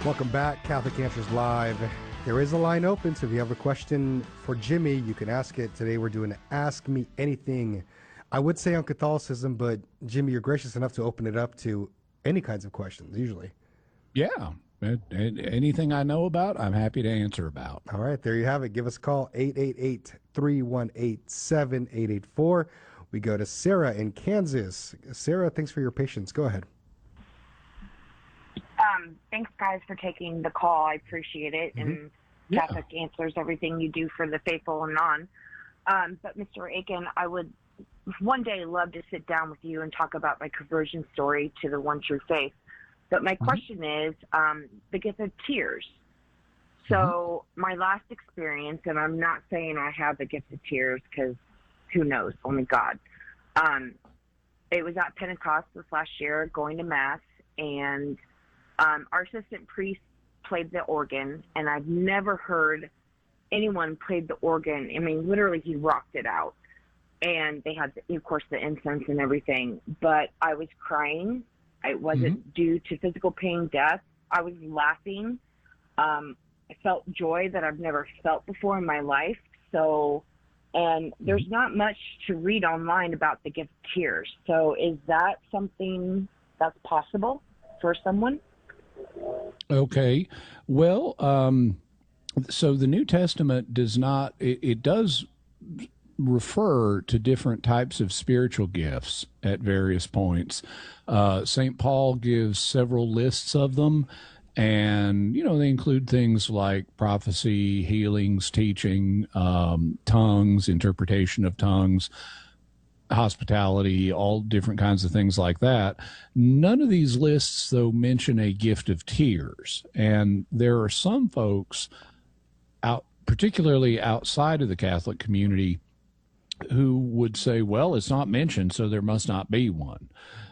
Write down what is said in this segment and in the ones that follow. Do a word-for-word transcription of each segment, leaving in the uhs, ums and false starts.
Welcome back, Catholic Answers Live. There is a line open, so if you have a question for Jimmy, you can ask it. Today we're doing Ask Me Anything. I would say on Catholicism, but Jimmy, you're gracious enough to open it up to any kinds of questions, usually. Yeah. Anything I know about, I'm happy to answer about. All right, there you have it. Give us a call, eight eight eight, three one eight, seven eight eight four. We go to Sarah in Kansas. Sarah, thanks for your patience. Go ahead. Um, thanks, guys, for taking the call. I appreciate it. Mm-hmm. And yeah. Catholic Answers, everything you do for the faithful and non. Um, but, Mister Akin, I would one day love to sit down with you and talk about my conversion story to the one true faith. But my mm-hmm. question is um, the gift of tears. So mm-hmm. my last experience, and I'm not saying I have the gift of tears because who knows, only God. Um, it was at Pentecost this last year, going to Mass, and Um, our assistant priest played the organ, and I've never heard anyone play the organ. I mean, literally, he rocked it out. And they had, of course, the incense and everything. But I was crying. It wasn't mm-hmm. due to physical pain, death. I was laughing. Um, I felt joy that I've never felt before in my life. So, and there's not much to read online about the gift of tears. So is that something that's possible for someone? Okay. Well, um, so the New Testament does not, it, it does refer to different types of spiritual gifts at various points. Uh, Saint Paul gives several lists of them, and, you know, they include things like prophecy, healings, teaching, um, tongues, interpretation of tongues, hospitality, all different kinds of things like that. None of these lists, though, mention a gift of tears. And there are some folks out, particularly outside of the Catholic community, who would say, well, it's not mentioned, so there must not be one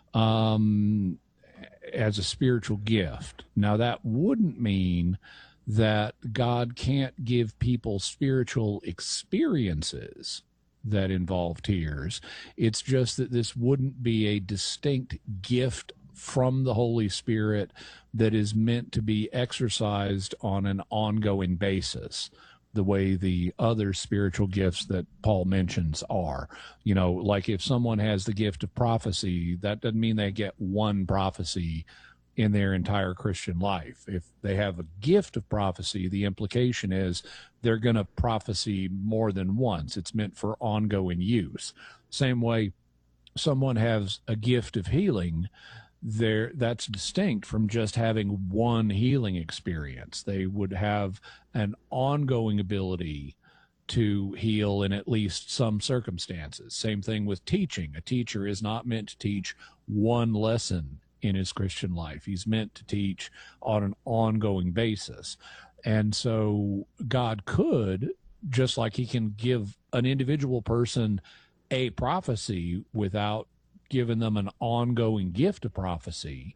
um, as a spiritual gift. Now, that wouldn't mean that God can't give people spiritual experiences that involve tears. It's just that this wouldn't be a distinct gift from the Holy Spirit that is meant to be exercised on an ongoing basis, the way the other spiritual gifts that Paul mentions are. You know, like if someone has the gift of prophecy, that doesn't mean they get one prophecy in their entire Christian life. If they have a gift of prophecy, the implication is they're going to prophesy more than once. It's meant for ongoing use. Same way someone has a gift of healing, there that's distinct from just having one healing experience. They would have an ongoing ability to heal in at least some circumstances. Same thing with teaching. A teacher is not meant to teach one lesson in his Christian life. He's meant to teach on an ongoing basis. And so God could, just like he can give an individual person a prophecy without giving them an ongoing gift of prophecy,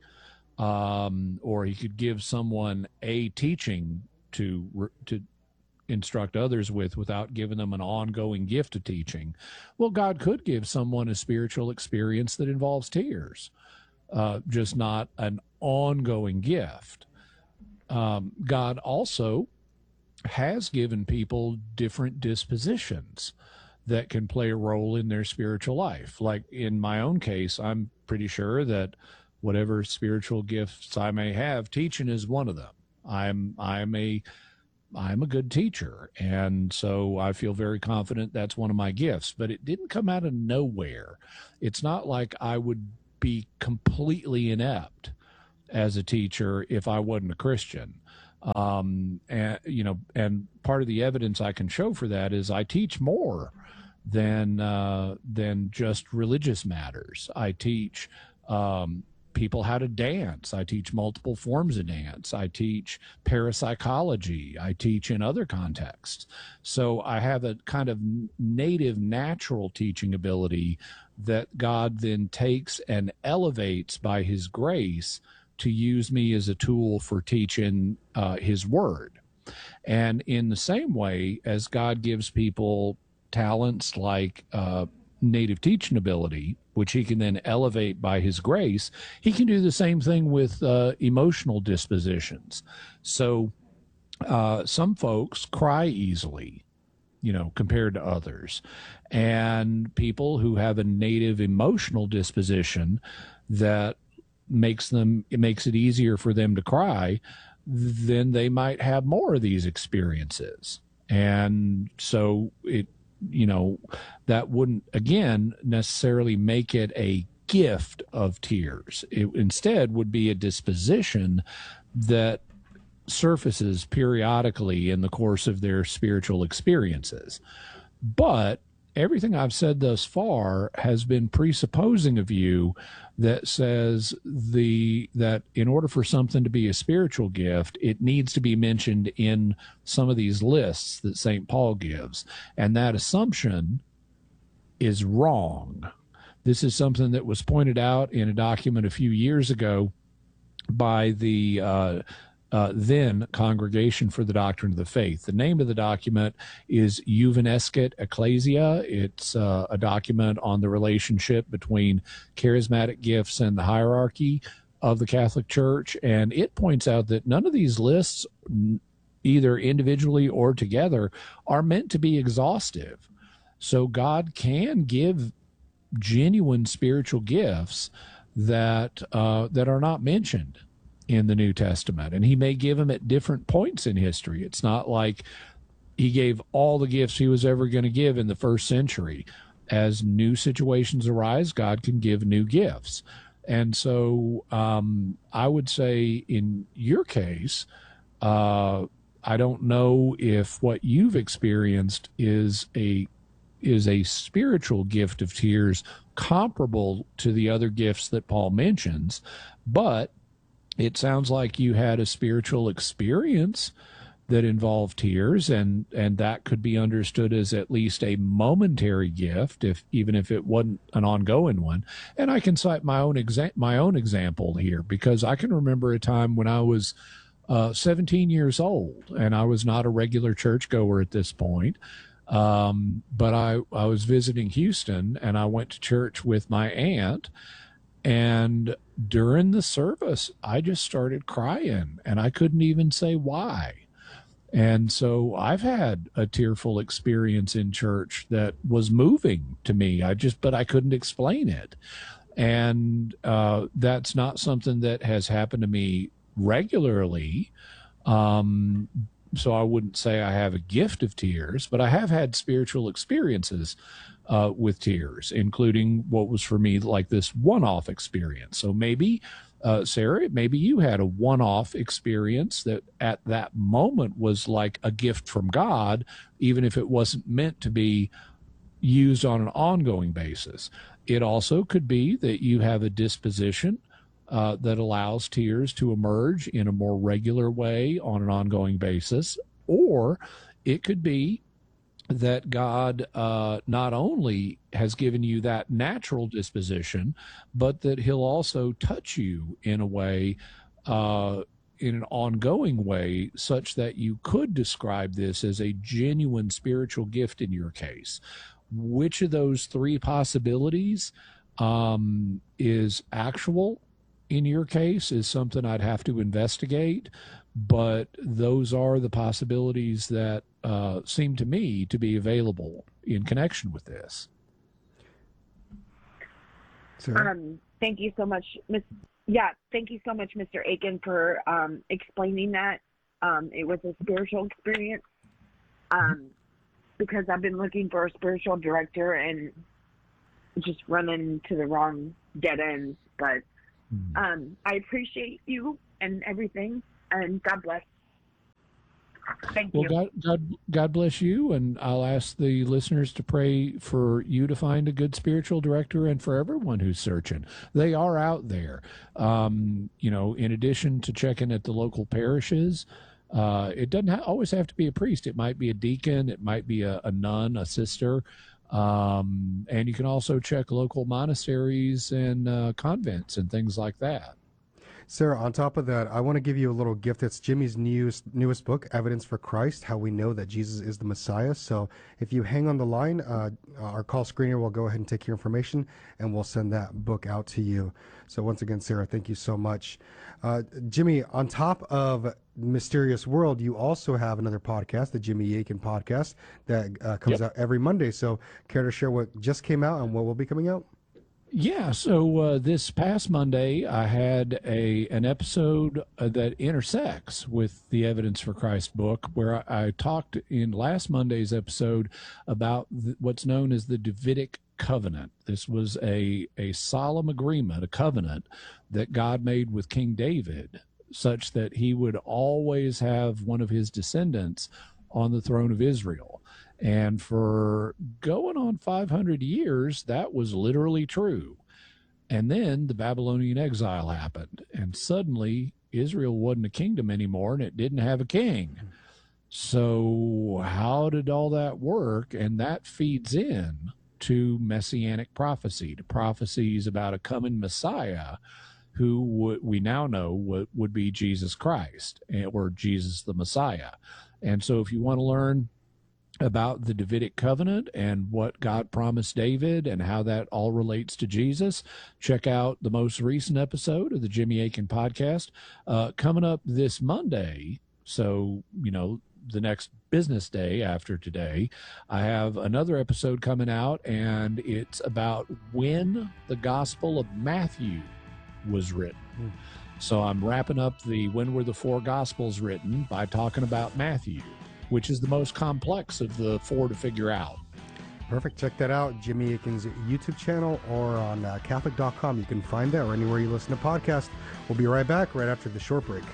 um, or he could give someone a teaching to to instruct others with without giving them an ongoing gift of teaching. Well, God could give someone a spiritual experience that involves tears, uh, just not an ongoing gift. Um, God also has given people different dispositions that can play a role in their spiritual life. Like in my own case, I'm pretty sure that whatever spiritual gifts I may have, teaching is one of them. I'm I'm a I'm a good teacher, and so I feel very confident that's one of my gifts. But it didn't come out of nowhere. It's not like I would be completely inept as a teacher if I wasn't a Christian. Um, and you know, and part of the evidence I can show for that is I teach more than uh, than just religious matters. I teach um, people how to dance. I teach multiple forms of dance. I teach parapsychology. I teach in other contexts. So I have a kind of native, natural teaching ability that God then takes and elevates by his grace to use me as a tool for teaching uh, his word. And in the same way as God gives people talents like uh, native teaching ability, which he can then elevate by his grace, he can do the same thing with uh, emotional dispositions. So uh, some folks cry easily, you know, compared to others. And people who have a native emotional disposition that makes them, it makes it easier for them to cry, then they might have more of these experiences. And so it, you know, that wouldn't, again, necessarily make it a gift of tears. It instead would be a disposition that surfaces periodically in the course of their spiritual experiences. But everything I've said thus far has been presupposing a view that says the that in order for something to be a spiritual gift, it needs to be mentioned in some of these lists that Saint Paul gives. And that assumption is wrong. This is something that was pointed out in a document a few years ago by the uh, Uh, then Congregation for the Doctrine of the Faith. The name of the document is Juvenescit Ecclesia. It's uh, a document on the relationship between charismatic gifts and the hierarchy of the Catholic Church. And it points out that none of these lists, either individually or together, are meant to be exhaustive. So God can give genuine spiritual gifts that uh, that are not mentioned in the New Testament, and he may give them at different points in history. It's not like he gave all the gifts he was ever going to give in the first century. As new situations arise, God can give new gifts. And so um, I would say in your case, uh, I don't know if what you've experienced is a is a spiritual gift of tears comparable to the other gifts that Paul mentions, but it sounds like you had a spiritual experience that involved tears, and, and that could be understood as at least a momentary gift, if even if it wasn't an ongoing one. And I can cite my own exa- my own example here, because I can remember a time when I was uh, seventeen years old, and I was not a regular churchgoer at this point. Um, but I, I was visiting Houston, and I went to church with my aunt. And during the service, I just started crying, and I couldn't even say why. And so I've had a tearful experience in church that was moving to me. I just, but I couldn't explain it. And uh, that's not something that has happened to me regularly. Um, so I wouldn't say I have a gift of tears, but I have had spiritual experiences Uh, with tears, including what was for me like this one-off experience. So maybe, uh, Sarah, maybe you had a one-off experience that at that moment was like a gift from God, even if it wasn't meant to be used on an ongoing basis. It also could be that you have a disposition uh, that allows tears to emerge in a more regular way on an ongoing basis, or it could be that God uh, not only has given you that natural disposition, but that he'll also touch you in a way, uh, in an ongoing way, such that you could describe this as a genuine spiritual gift in your case. Which of those three possibilities um, is actual in your case is something I'd have to investigate, but those are the possibilities that uh, seem to me to be available in connection with this. Um, thank you so much, Miss. Yeah, thank you so much, Mister Aiken, for um, explaining that. Um, it was a spiritual experience um, because I've been looking for a spiritual director and just running to the wrong dead ends. But um, I appreciate you and everything. And God bless. Thank well, you. God, God, God bless you, and I'll ask the listeners to pray for you to find a good spiritual director, and for everyone who's searching. They are out there. Um, you know, in addition to checking at the local parishes, uh, it doesn't ha- always have to be a priest. It might be a deacon, it might be a, a nun, a sister, um, and you can also check local monasteries and uh, convents and things like that. Sarah, on top of that, I want to give you a little gift. It's Jimmy's newest newest book, Evidence for Christ, How We Know That Jesus is the Messiah. So if you hang on the line, uh, our call screener will go ahead and take your information, and we'll send that book out to you. So once again, Sarah, thank you so much. Uh, Jimmy, on top of Mysterious World, you also have another podcast, the Jimmy Akin podcast, that uh, comes yep. out every Monday. So care to share what just came out and what will be coming out? Yeah, so uh, this past Monday, I had a an episode uh, that intersects with the Evidence for Christ book, where I, I talked in last Monday's episode about th- what's known as the Davidic covenant. This was a, a solemn agreement, a covenant that God made with King David, such that he would always have one of his descendants on the throne of Israel. And for going on five hundred years, that was literally true. And then the Babylonian exile happened, and suddenly Israel wasn't a kingdom anymore, and it didn't have a king. So how did all that work? And that feeds in to messianic prophecy, to prophecies about a coming Messiah who w- we now know w- would be Jesus Christ, or Jesus the Messiah. And so if you want to learn about the Davidic covenant and what God promised David and how that all relates to Jesus, check out the most recent episode of the Jimmy Akin podcast uh, coming up this Monday. So, you know, the next business day after today, I have another episode coming out, and it's about when the Gospel of Matthew was written. Mm. So I'm wrapping up the when were the four Gospels written by talking about Matthew, which is the most complex of the four to figure out. Perfect. Check that out. Jimmy Akin's YouTube channel or on uh, Catholic dot com. You can find that or anywhere you listen to podcasts. We'll be right back right after the short break.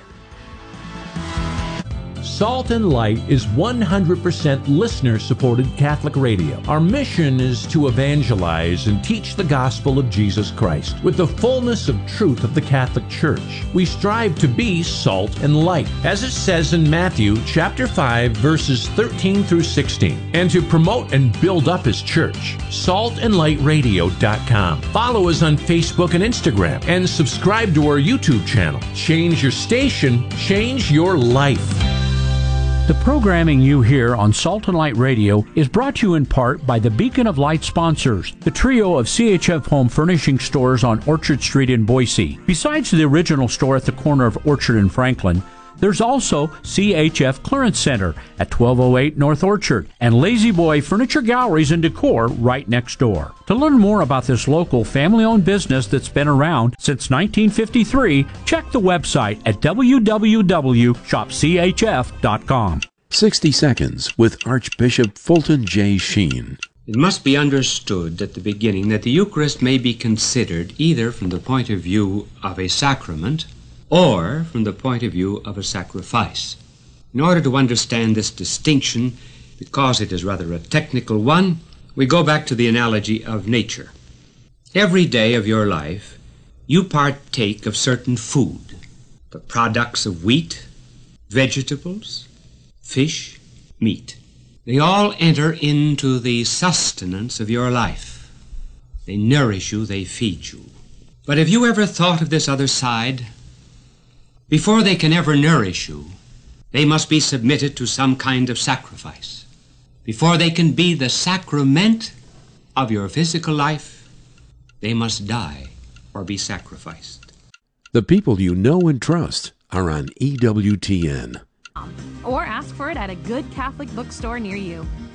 Salt and Light is one hundred percent listener-supported Catholic radio. Our mission is to evangelize and teach the gospel of Jesus Christ with the fullness of truth of the Catholic Church. We strive to be salt and light, as it says in Matthew chapter five, verses thirteen through sixteen, and to promote and build up His church. salt and light radio dot com. Follow us on Facebook and Instagram, and subscribe to our YouTube channel. Change your station, change your life. The programming you hear on Salt and Light Radio is brought to you in part by the Beacon of Light sponsors, the trio of C H F home furnishing stores on Orchard Street in Boise. Besides the original store at the corner of Orchard and Franklin, there's also C H F Clearance Center at twelve oh eight North Orchard and Lazy Boy Furniture Galleries and Decor right next door. To learn more about this local family-owned business that's been around since nineteen fifty-three, check the website at w w w dot shop c h f dot com. sixty Seconds with Archbishop Fulton J. Sheen. It must be understood at the beginning that the Eucharist may be considered either from the point of view of a sacrament or from the point of view of a sacrifice. In order to understand this distinction, because it is rather a technical one, we go back to the analogy of nature. Every day of your life, you partake of certain food, the products of wheat, vegetables, fish, meat. They all enter into the sustenance of your life. They nourish you, they feed you. But have you ever thought of this other side? Before they can ever nourish you, they must be submitted to some kind of sacrifice. Before they can be the sacrament of your physical life, they must die or be sacrificed. The people you know and trust are on E W T N. Or ask for it at a good Catholic bookstore near you.